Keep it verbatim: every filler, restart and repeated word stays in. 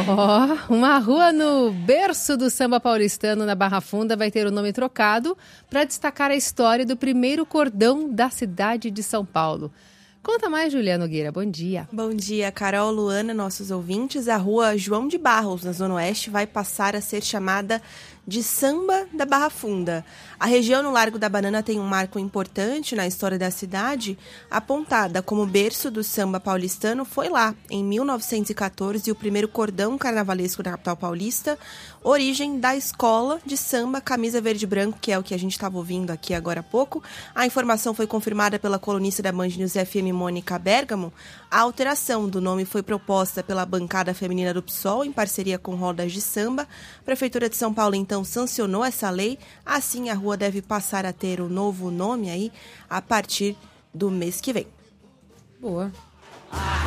Ó, oh, uma rua no berço do samba paulistano, na Barra Funda, vai ter o nome trocado para destacar a história do primeiro cordão da cidade de São Paulo. Conta mais, Juliana Nogueira. Bom dia. Bom dia, Carol, Luana, nossos ouvintes. A rua João de Barros, na Zona Oeste, vai passar a ser chamada de Samba da Barra Funda. A região no Largo da Banana tem um marco importante na história da cidade. Apontada como berço do samba paulistano, foi lá, em mil novecentos e catorze, o primeiro cordão carnavalesco da capital paulista, origem da escola de samba Camisa Verde e Branco, que é o que a gente estava ouvindo aqui agora há pouco. A informação foi confirmada pela colunista da Band News F M, Mônica Bergamo. A alteração do nome foi proposta pela bancada feminina do P SOL, em parceria com rodas de samba. A Prefeitura de São Paulo, então, sancionou essa lei. Assim, a rua deve passar a ter o novo nome aí a partir do mês que vem. Boa.